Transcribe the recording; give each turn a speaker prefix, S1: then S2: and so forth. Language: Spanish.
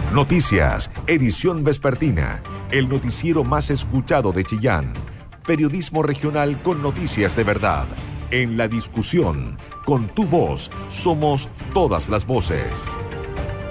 S1: Noticias, edición vespertina, el noticiero más escuchado de Chillán. Periodismo regional con noticias de verdad. En la discusión, con tu voz, somos todas las voces.